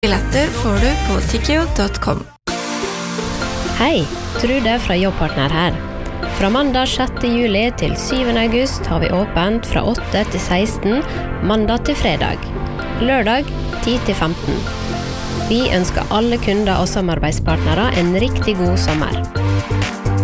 Billetter får du på tickio.com. Hei, Trude fra Jobbpartner her. Fra mandag 6. juli til 7. august har vi åpent fra 8 til 16, mandag til fredag. Lørdag 10 til 15. Vi ønsker alle kunder og samarbeidspartnere en riktig god sommer.